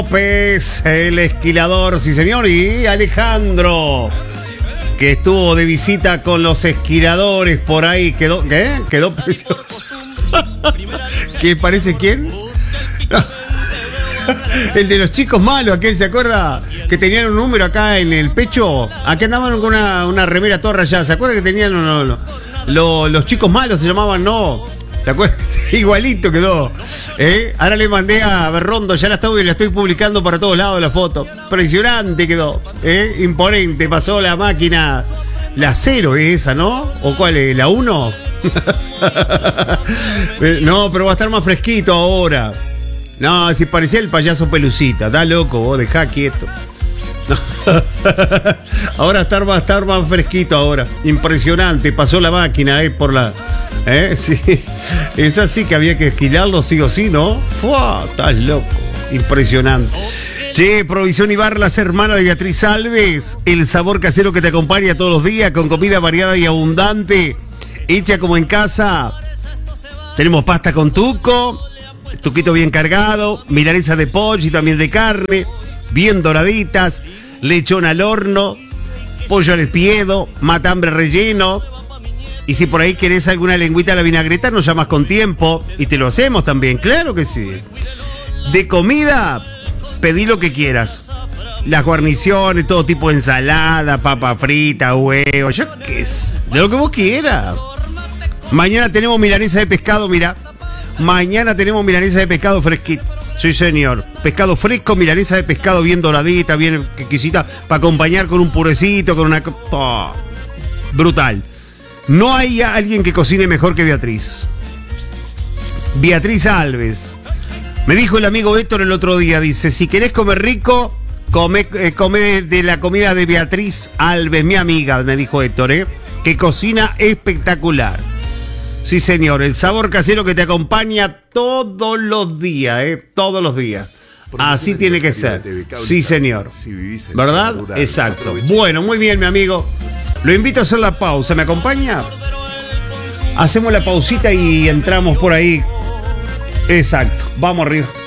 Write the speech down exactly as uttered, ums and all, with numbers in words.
López, el esquilador, sí señor, y Alejandro, que estuvo de visita con los esquiladores por ahí, quedó, ¿qué? Quedó precioso. ¿Qué parece quién? El de los chicos malos, aquel, ¿se acuerda? Que tenían un número acá en el pecho. Aquí andaban con una, una remera toda rayada. ¿Se acuerda que tenían no, no, no, los chicos malos se llamaban? No. ¿Se acuerda? Igualito quedó. ¿Eh? Ahora le mandé a Berrondo, ya la estoy, la estoy publicando para todos lados la foto. Impresionante quedó. ¿Eh? Imponente, pasó la máquina. La cero es esa, ¿no? ¿O cuál es? ¿La uno? No, pero va a estar más fresquito ahora. No, si parecía el payaso Pelucita. Da loco, vos, dejá quieto. No. Ahora estar, va a estar más fresquito ahora. Impresionante, pasó la máquina, eh, por la... ¿Eh? Sí. Es así que había que esquilarlo sí o sí, ¿no? ¡Fua! Estás loco. Impresionante. Che, Provisión Ibar, las hermanas de Beatriz Alves. El sabor casero que te acompaña todos los días con comida variada y abundante. Hecha como en casa. Tenemos pasta con tuco, tuquito bien cargado, milanesa de pollo y también de carne, bien doraditas, lechón al horno, pollo al espiedo, matambre relleno. Y si por ahí querés alguna lengüita a la vinagreta, nos llamas con tiempo y te lo hacemos también, claro que sí. De comida, pedí lo que quieras. Las guarniciones, todo tipo de ensalada, papa frita, huevo, yo qué sé, de lo que vos quieras. Mañana tenemos milanesa de pescado, mira. Mañana tenemos milanesa de pescado fresquito. Sí, señor. Pescado fresco, milanesa de pescado bien doradita, bien exquisita, para acompañar con un purecito, con una... Oh, brutal. No hay alguien que cocine mejor que Beatriz. Beatriz Alves. Me dijo el amigo Héctor el otro día, dice, si querés comer rico, come, eh, come de la comida de Beatriz Alves, mi amiga, me dijo Héctor, ¿eh? Que cocina espectacular. Sí, señor, el sabor casero que te acompaña todos los días, ¿eh? Todos los días. Así tiene que ser. Sí, señor. ¿Verdad? Exacto. Bueno, muy bien, mi amigo. Lo invito a hacer la pausa. ¿Me acompaña? Hacemos la pausita y entramos por ahí. Exacto. Vamos arriba.